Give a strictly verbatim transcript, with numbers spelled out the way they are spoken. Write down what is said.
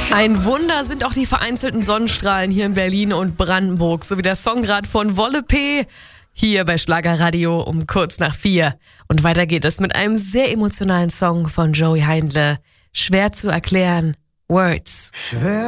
Ein Wunder sind auch die vereinzelten Sonnenstrahlen hier in Berlin und Brandenburg, sowie der Song gerade von Wolle P. hier bei Schlagerradio um kurz nach vier. Und weiter geht es mit einem sehr emotionalen Song von Joey Heindle. Schwer zu erklären, Words. Schwer